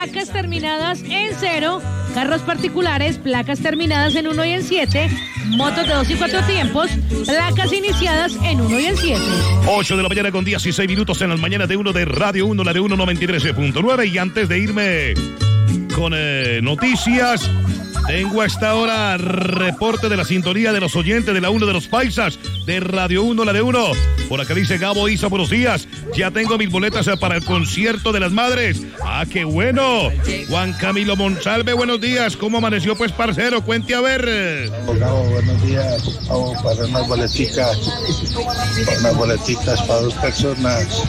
Placas terminadas en 0, carros particulares, placas terminadas en 1 y en 7, motos de 2 y 4 tiempos, placas iniciadas en 1 y en 7. 8 de la mañana con 16 minutos en las mañanas de 1 de Radio 1, la de 1 93.9. Y antes de irme con noticias, tengo a esta hora reporte de la sintonía de los oyentes de la 1 de los paisas de Radio 1, la de 1. Por acá dice Gabo Isa, buenos días. Ya tengo mis boletas para el concierto de las madres. ¡Ah, qué bueno! Juan Camilo Monsalve, buenos días. ¿Cómo amaneció, pues, parcero? Cuente a ver. Gabo, buenos días. Vamos para unas boletitas para 2 personas.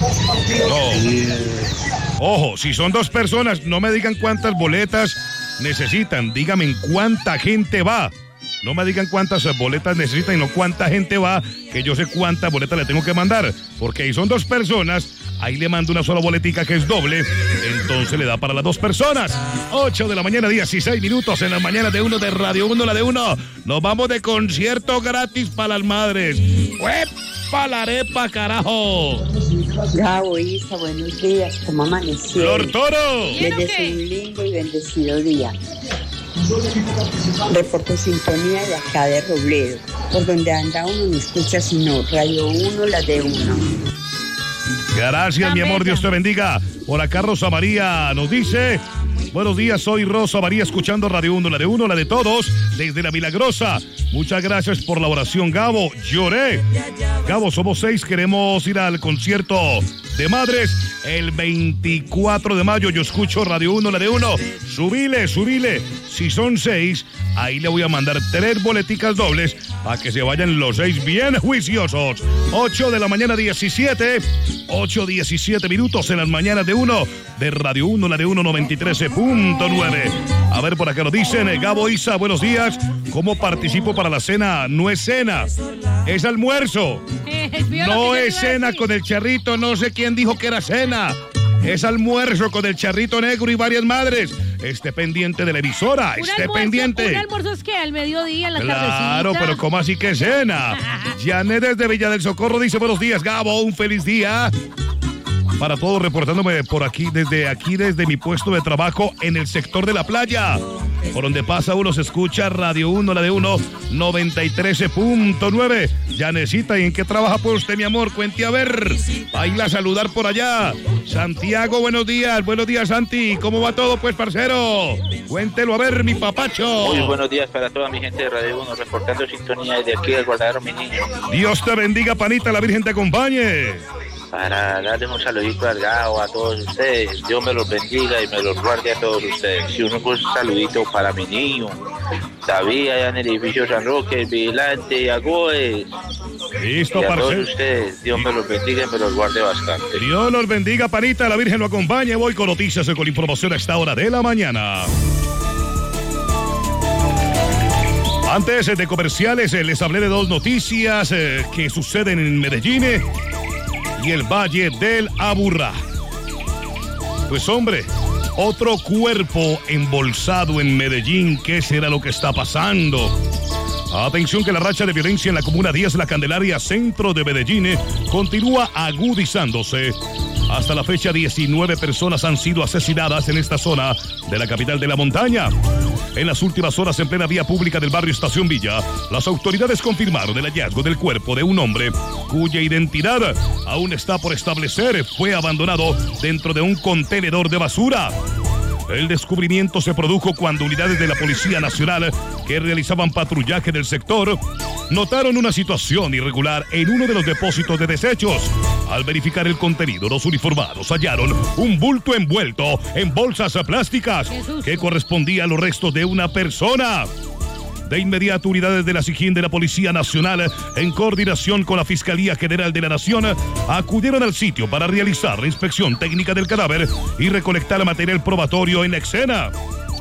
No. Ojo, si son 2 personas, no me digan cuántas boletas necesitan, díganme en cuánta gente va. No me digan cuántas boletas necesitan, sino cuánta gente va, que yo sé cuántas boletas le tengo que mandar. Porque ahí son 2 personas, ahí le mando una sola boletica que es doble, entonces le da para las 2 personas. 8 de la mañana, 16 minutos en la mañana de 1 de Radio 1, la de 1. Nos vamos de concierto gratis para las madres. ¡Uepa la arepa, carajo! Gabo, Isa, buenos días. ¿Cómo amaneció? ¡Lord Toro! Les deseo un lindo y bendecido día. Reporto sintonía de acá de Robledo. Por donde anda uno no escucha sino Radio 1, la de 1. Gracias, mi amor, Dios te bendiga. Por acá Rosa María nos dice: buenos días, soy Rosa María escuchando Radio 1, la de 1, la de todos, desde La Milagrosa. Muchas gracias por la oración, Gabo. Lloré. Gabo, somos 6, queremos ir al concierto de madres el 24 de mayo. Yo escucho Radio 1, la de 1. Subile. Si son 6, ahí le voy a mandar 3 boleticas dobles para que se vayan los 6 bien juiciosos. 8 de la mañana, 8:17 minutos en las mañanas de 1 de Radio 1, la de 1 93.9. A ver, por acá nos dicen, Gabo Isa, buenos días. ¿Cómo participo para la cena? No es cena, es almuerzo. No es cena con el charrito, no sé quién dijo que era cena. Es almuerzo con el charrito negro y varias madres. Esté pendiente de la emisora, pendiente. ¿Un almuerzo es que al mediodía, en la tardecita? Claro, pero ¿cómo así que cena? Janet desde Villa del Socorro dice, buenos días, Gabo, un feliz día. Para todos, reportándome por aquí, desde mi puesto de trabajo en el sector de la playa. Por donde pasa uno se escucha Radio 1, la de 1, 93.9. Janecita, ¿y en qué trabaja por usted, mi amor? Cuente a ver. Baila a saludar por allá. Santiago, buenos días, Santi. ¿Cómo va todo, pues, parcero? Cuéntelo a ver, mi papacho. Muy buenos días para toda mi gente de Radio 1, reportando sintonía desde aquí del Guardadero, mi niño. Dios te bendiga, panita, la Virgen te acompañe. Para darle un saludito al Gabo, a todos ustedes. Dios me los bendiga y me los guarde a todos ustedes. Y un saludito para mi niño David, allá en el edificio San Roque, el vigilante y Agüez. Listo, y a parcero. todos ustedes, Dios me los bendiga y me los guarde bastante. Dios los bendiga, panita, la Virgen lo acompañe. Voy con noticias y con información a esta hora de la mañana. Antes de comerciales, les hablé de 2 noticias que suceden en Medellín y el Valle del Aburrá. Pues hombre, otro cuerpo embolsado en Medellín. ¿Qué será lo que está pasando? Atención, que la racha de violencia en la comuna 10 La Candelaria, centro de Medellín, continúa agudizándose. Hasta la fecha, 19 personas han sido asesinadas en esta zona de la capital de la montaña. En las últimas horas, en plena vía pública del barrio Estación Villa, las autoridades confirmaron el hallazgo del cuerpo de un hombre cuya identidad aún está por establecer. Fue abandonado dentro de un contenedor de basura. El descubrimiento se produjo cuando unidades de la Policía Nacional que realizaban patrullaje del sector notaron una situación irregular en uno de los depósitos de desechos. Al verificar el contenido, los uniformados hallaron un bulto envuelto en bolsas plásticas que correspondía a los restos de una persona. De inmediato, unidades de la SIGIN de la Policía Nacional, en coordinación con la Fiscalía General de la Nación, acudieron al sitio para realizar la inspección técnica del cadáver y recolectar material probatorio en la escena.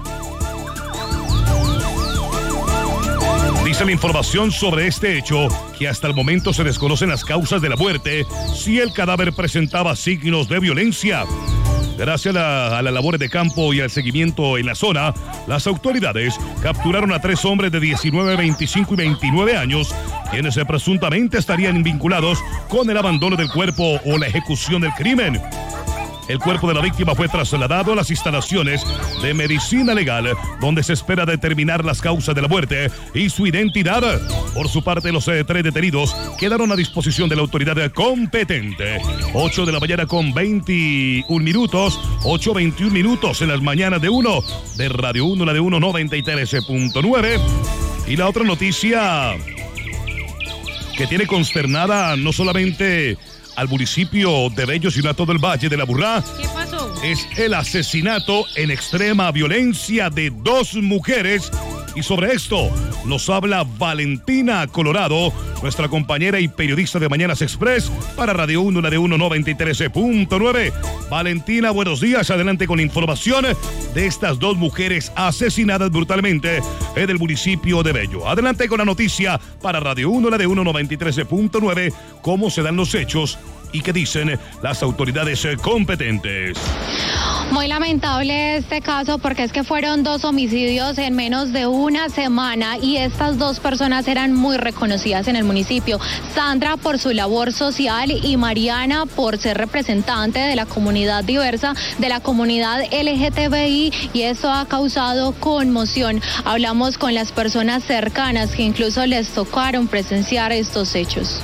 Dice la información sobre este hecho que hasta el momento se desconocen las causas de la muerte, si el cadáver presentaba signos de violencia. Gracias a las labores de campo y al seguimiento en la zona, las autoridades capturaron a 3 hombres de 19, 25 y 29 años, quienes presuntamente estarían vinculados con el abandono del cuerpo o la ejecución del crimen. El cuerpo de la víctima fue trasladado a las instalaciones de medicina legal, donde se espera determinar las causas de la muerte y su identidad. Por su parte, los 3 detenidos quedaron a disposición de la autoridad competente. 8 de la mañana con 21 minutos, 8:21 minutos en las mañanas de Radio 1, la de 93.9. Y la otra noticia que tiene consternada no solamente al municipio de Bello, sino a todo el Valle de la Aburrá. ¿Qué pasó? Es el asesinato en extrema violencia de 2 mujeres. Y sobre esto nos habla Valentina Colorado, nuestra compañera y periodista de Mañanas Express para Radio 1, la de 93.9. Valentina, buenos días. Adelante con información de estas 2 mujeres asesinadas brutalmente en el municipio de Bello. Adelante con la noticia para Radio 1, la de 93.9. ¿Cómo se dan los hechos y qué dicen las autoridades competentes? Muy lamentable este caso porque es que fueron 2 homicidios en menos de una semana y estas 2 personas eran muy reconocidas en el municipio. Sandra por su labor social y Mariana por ser representante de la comunidad diversa, de la comunidad LGTBI, y eso ha causado conmoción. Hablamos con las personas cercanas que incluso les tocaron presenciar estos hechos.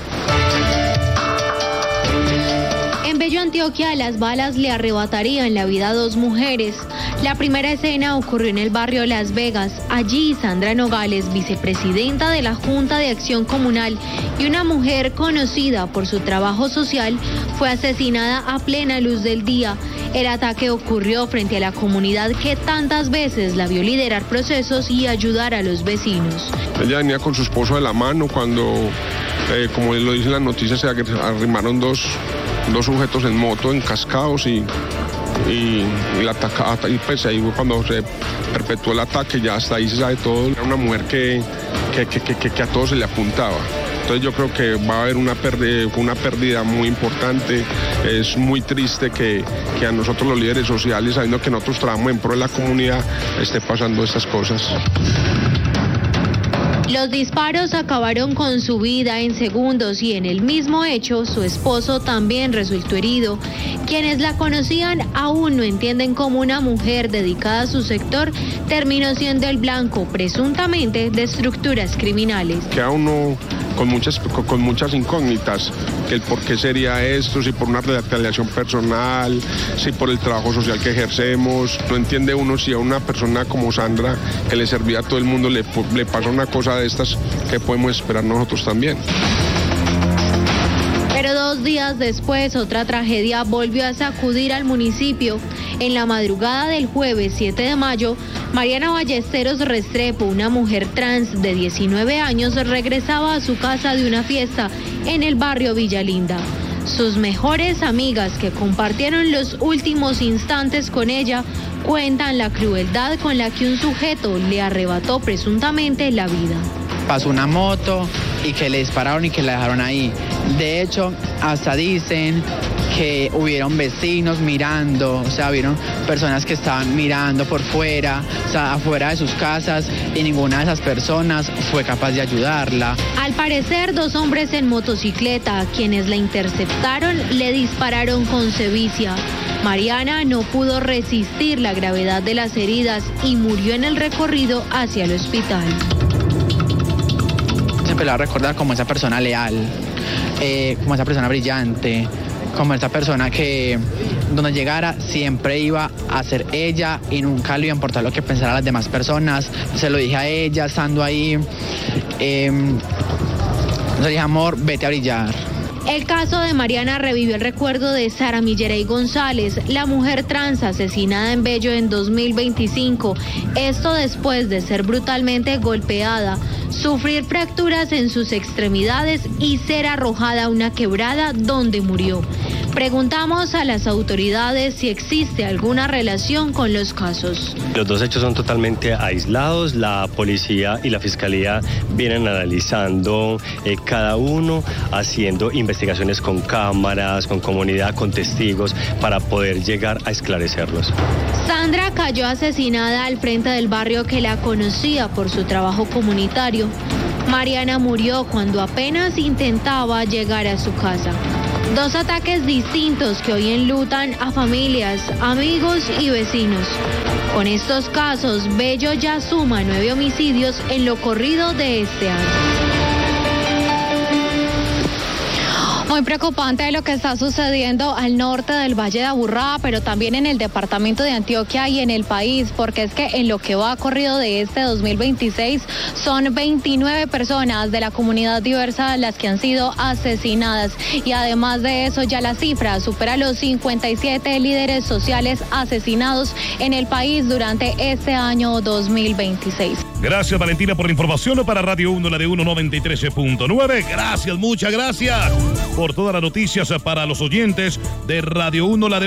En Bello, Antioquia, las balas le arrebatarían la vida a 2 mujeres. La primera escena ocurrió en el barrio Las Vegas. Allí, Sandra Nogales, vicepresidenta de la Junta de Acción Comunal y una mujer conocida por su trabajo social, fue asesinada a plena luz del día. El ataque ocurrió frente a la comunidad que tantas veces la vio liderar procesos y ayudar a los vecinos. Ella venía con su esposo de la mano cuando, como lo dicen las noticias, se arrimaron dos sujetos en moto, encascados y la atacaba, y pues ahí fue cuando se perpetuó el ataque. Ya hasta ahí se sabe todo. Era una mujer que a todos se le apuntaba. Entonces yo creo que va a haber una pérdida muy importante. Es muy triste que a nosotros los líderes sociales, sabiendo que nosotros trabajamos en pro de la comunidad, esté pasando estas cosas. Los disparos acabaron con su vida en segundos y en el mismo hecho su esposo también resultó herido. Quienes la conocían aún no entienden cómo una mujer dedicada a su sector terminó siendo el blanco presuntamente de estructuras criminales. Queda uno con muchas incógnitas, que el por qué sería esto, si por una retaliación personal, si por el trabajo social que ejercemos. No entiende uno si a una persona como Sandra, que le servía a todo el mundo, le pasa una cosa de estas, que podemos esperar nosotros también. Pero 2 días después, otra tragedia volvió a sacudir al municipio. En la madrugada del jueves 7 de mayo, Mariana Ballesteros Restrepo, una mujer trans de 19 años, regresaba a su casa de una fiesta en el barrio Villalinda. Sus mejores amigas, que compartieron los últimos instantes con ella, cuentan la crueldad con la que un sujeto le arrebató presuntamente la vida. Pasó una moto y que le dispararon y que la dejaron ahí. De hecho, hasta dicen que hubieron vecinos mirando, o sea, vieron personas que estaban mirando por fuera, o sea, afuera de sus casas, y ninguna de esas personas fue capaz de ayudarla. Al parecer, 2 hombres en motocicleta, quienes la interceptaron, le dispararon con sevicia. Mariana no pudo resistir la gravedad de las heridas y murió en el recorrido hacia el hospital. Siempre la voy a recordar como esa persona leal, como esa persona brillante, como esa persona que donde llegara siempre iba a ser ella y nunca le iba a importar lo que pensaran las demás personas. Se lo dije a ella estando ahí, le dije, amor, vete a brillar. El caso de Mariana revivió el recuerdo de Sara Millerey González, la mujer trans asesinada en Bello en 2025. Esto después de ser brutalmente golpeada, sufrir fracturas en sus extremidades y ser arrojada a una quebrada donde murió. Preguntamos a las autoridades si existe alguna relación con los casos. Los 2 hechos son totalmente aislados. La policía y la fiscalía vienen analizando cada uno, haciendo investigaciones con cámaras, con comunidad, con testigos, para poder llegar a esclarecerlos. Sandra cayó asesinada al frente del barrio que la conocía por su trabajo comunitario. Mariana murió cuando apenas intentaba llegar a su casa. 2 ataques distintos que hoy enlutan a familias, amigos y vecinos. Con estos casos, Bello ya suma 9 homicidios en lo corrido de este año. Muy preocupante lo que está sucediendo al norte del Valle de Aburrá, pero también en el departamento de Antioquia y en el país, porque es que en lo que va corrido de este 2026 son 29 personas de la comunidad diversa las que han sido asesinadas, y además de eso ya la cifra supera los 57 líderes sociales asesinados en el país durante este año 2026. Gracias, Valentina, por la información para Radio 1, la de 93.9. Gracias, muchas gracias por todas las noticias para los oyentes de Radio 1, la de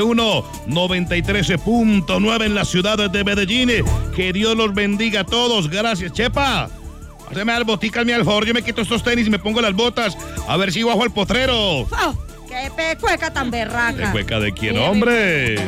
93.9 en la ciudad de Medellín. Que Dios los bendiga a todos. Gracias, Chepa. Hazme al botica, al favor. Yo me quito estos tenis y me pongo las botas. A ver si bajo al potrero. Oh, ¡qué pecueca tan berraca! ¿Pecueca de quién, hombre?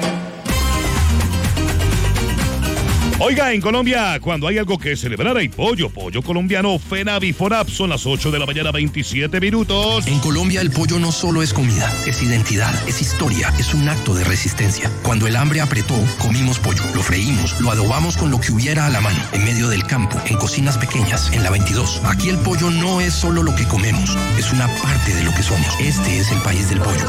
Oiga, en Colombia, cuando hay algo que celebrar, hay pollo colombiano FENAVIFONAP. Son las 8 de la mañana, 27 minutos. En Colombia el pollo no solo es comida, es identidad, es historia, es un acto de resistencia. Cuando el hambre apretó, comimos pollo, lo freímos, lo adobamos con lo que hubiera a la mano, en medio del campo, en cocinas pequeñas, en la 22. Aquí el pollo no es solo lo que comemos, es una parte de lo que somos. Este es el país del pollo.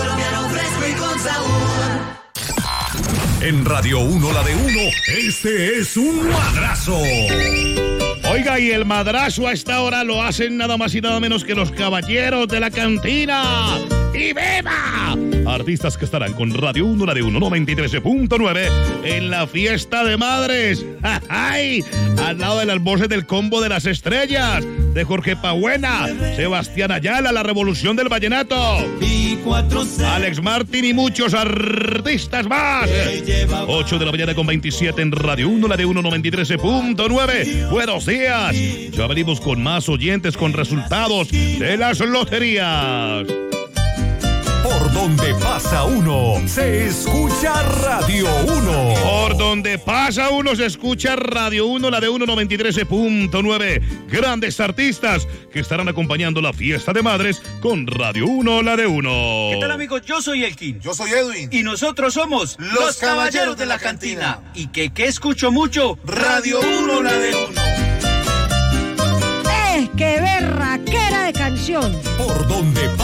En Radio 1, la de 1, este es un madrazo. Oiga, y el madrazo a esta hora lo hacen nada más y nada menos que los caballeros de la cantina. ¡Y beba! Artistas que estarán con Radio 1, la de 93.9 en la fiesta de madres. ¡Ay! Al lado de las voces del combo de las estrellas, de Jorge Pabuena, Sebastián Ayala, la revolución del vallenato, Alex Martín y muchos artistas más. 8 de la mañana con 27 en Radio 1, la de 93.9. Buenos días. Ya venimos con más oyentes, con resultados de las loterías. Por donde pasa uno, se escucha Radio 1. Por donde pasa uno, se escucha Radio 1, la de 93.9. Grandes artistas que estarán acompañando la fiesta de madres con Radio 1, la de 1. ¿Qué tal, amigos? Yo soy Elkin. Yo soy Edwin. Y nosotros somos los Caballeros de la Cantina. ¿Y que escucho mucho? Radio 1, la de 1. ¡Qué berraquera de canción! Por donde